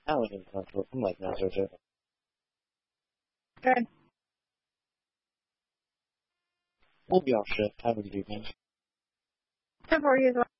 Now we can talk to I'm like, now, Jojo. Good. We'll be off shift. Have a good evening. Good for you as well.